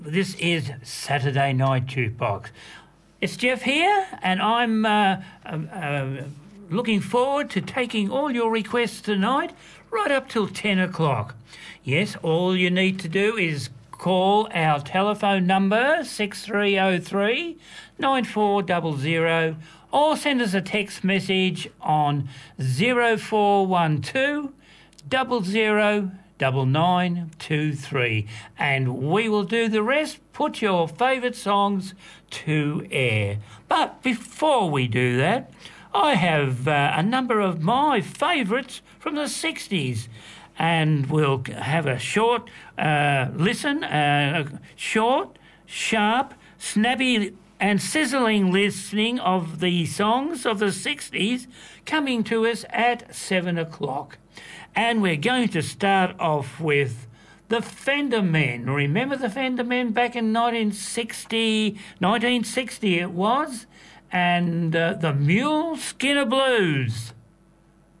This is Saturday Night Jukebox. It's Jeff here, and I'm looking forward to taking all your requests tonight, right up till 10 o'clock. Yes, all you need to do is call our telephone number 6303 9400, or send us a text message on 0412 009923, and we will do the rest. Put your favourite songs to air. But before we do that, I have a number of my favourites from the 60s, and we'll have a short listen, short, sharp, snappy and sizzling listening of the songs of the 60s coming to us at 7 o'clock. And we're going to start off with the Fender Men. Remember the Fender Men back in 1960 it was? And the Mule Skinner Blues.